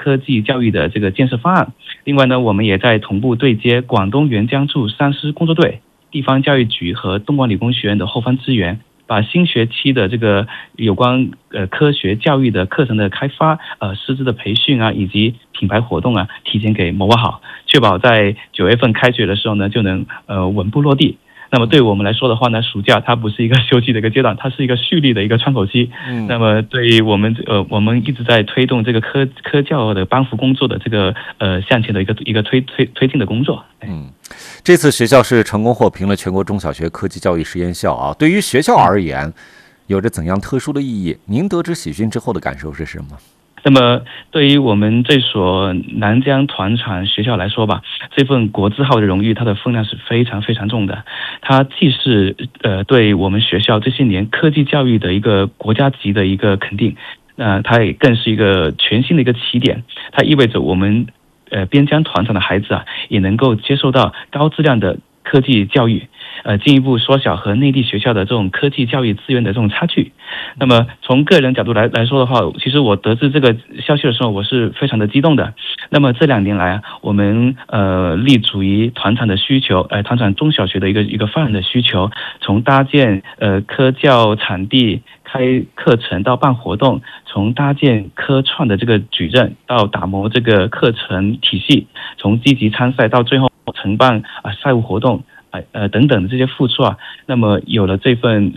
科技教育的这个建设方案。另外呢，我们也在同步对接广东援疆驻三师工作队、地方教育局和东莞理工学院的后方资源，把新学期的这个有关科学教育的课程的开发、师资的培训啊，以及品牌活动啊，提前给谋划好，确保在9月份开学的时候呢，就能稳步落地。那么对我们来说的话呢，暑假它不是一个休息的一个阶段，它是一个蓄力的一个窗口期。那么对于我们一直在推动这个科教的帮扶工作的这个向前的一个推进的工作。 这次学校是成功获评了全国中小学科技教育实验校啊。对于学校而言，有着怎样特殊的意义？您得知喜讯之后的感受是什么？ 那么对于我们这所南疆团产学校来说吧，这份国字号的荣誉，它的分量是非常非常重的。它既是对我们学校这些年科技教育的一个国家级的一个肯定，它也更是一个全新的一个起点。它意味着我们边疆团产的孩子啊，也能够接受到高质量的科技教育，进一步缩小和内地学校的这种科技教育资源的这种差距。那么从个人角度来说的话，其实我得知这个消息的时候，我是非常的激动的。那么这2年来啊，我们立足于团产的需求，团产中小学的一个发展的需求，从搭建科教场地、开课程到办活动，从搭建科创的这个矩阵到打磨这个课程体系，从积极参赛到最后承办赛务活动等等的这些付出啊，那么有了这份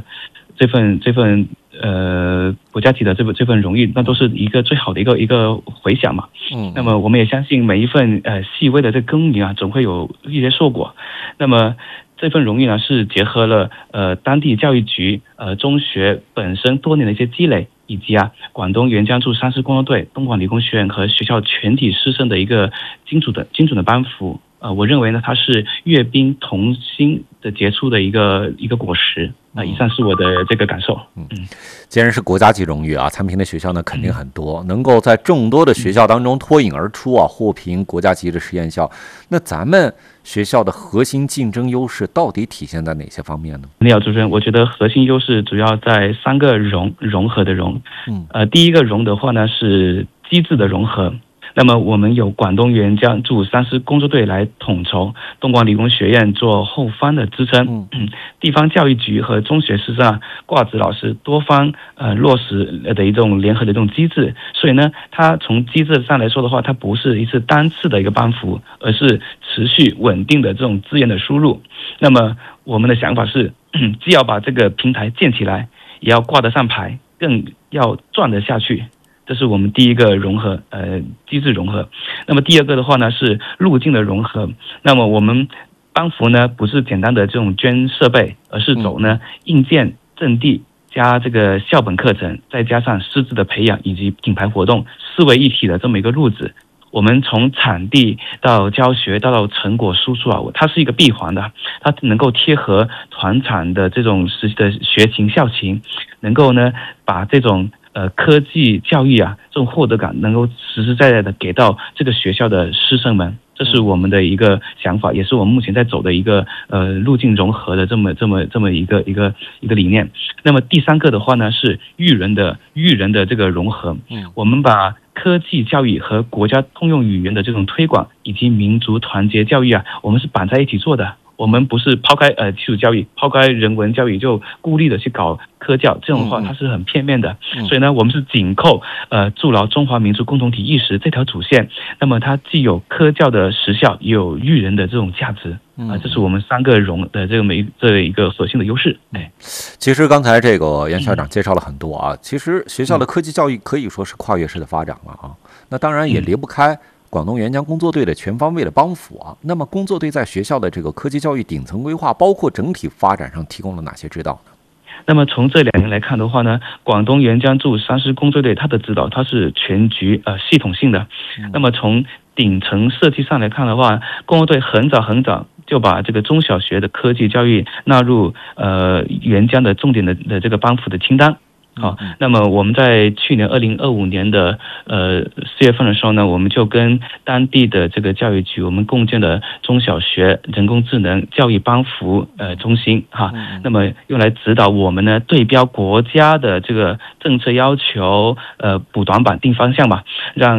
国家级的这份荣誉，那都是一个最好的一个回响嘛。那么我们也相信每一份细微的这耕耘啊，总会有一些硕果。那么这份荣誉呢，是结合了当地教育局中学本身多年的一些积累，以及广东援疆驻三师工作队、东莞理工学院和学校全体师生的一个精准的帮扶。我认为呢，它是阅兵同心的杰出的一个果实。以上是我的这个感受。 既然是国家级荣誉啊，参评的学校呢肯定很多，能够在众多的学校当中脱颖而出啊，获评国家级的实验校。那咱们学校的核心竞争优势到底体现在哪些方面呢？ 你好，主持人，我觉得核心优势主要在3个融合的融。第一个融的话呢，是机制的融合。那么我们有广东援疆驻三师工作队来统筹，东莞理工学院做后方的支撑，地方教育局和中学师生挂职老师多方落实的一种联合的这种机制。所以呢，它从机制上来说的话，它不是一次单次的一个帮扶，而是持续稳定的这种资源的输入。那么我们的想法是，既要把这个平台建起来，也要挂得上牌，更要转得下去。这是我们第一个融合，机制融合。那么第二个的话呢，是路径的融合。那么我们帮扶呢，不是简单的这种捐设备，而是走呢硬件阵地加这个校本课程，再加上师资的培养以及品牌活动4为一体的这么一个路子。我们从场地到教学到成果输出它是一个闭环的，它能够贴合团产的这种实际的学情校情，能够呢把这种科技教育这种获得感能够实实在在的给到这个学校的师生们。这是我们的一个想法，也是我们目前在走的一个路径融合的这么一个理念。那么第3个的话呢，是育人的这个融合。我们把科技教育和国家通用语言的这种推广，以及民族团结教育我们是绑在一起做的。我们不是抛开基础教育、抛开人文教育就孤立的去搞科教，这种的话它是很片面的。所以呢，我们是紧扣筑牢中华民族共同体意识这条主线。那么它既有科教的实效，也有育人的这种价值。这是我们3个融的这一个核心的优势。 其实刚才这个袁校长介绍了很多啊，其实学校的科技教育可以说是跨越式的发展了啊。那当然也离不开广东援疆工作队的全方位的帮扶啊。那么工作队在学校的这个科技教育顶层规划，包括整体发展上提供了哪些指导呢？ 那么从这2年来看的话呢，广东援疆驻三师工作队它的指导它是全局系统性的。那么从顶层设计上来看的话，工作队很早就把这个中小学的科技教育纳入援疆的重点的这个帮扶的清单。那么我们在去年2025年的4月份的时候呢，我们就跟当地的这个教育局，我们共建了中小学人工智能教育帮扶中心那么用来指导我们呢对标国家的这个政策要求，补短板定方向吧，让